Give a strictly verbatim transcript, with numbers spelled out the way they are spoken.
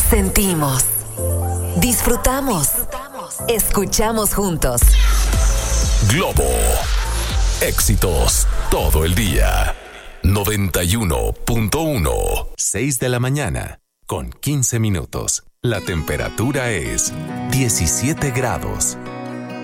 Sentimos, disfrutamos, escuchamos juntos. Globo, éxitos todo el día. noventa y uno punto uno. seis de la mañana, con quince minutos. La temperatura es diecisiete grados.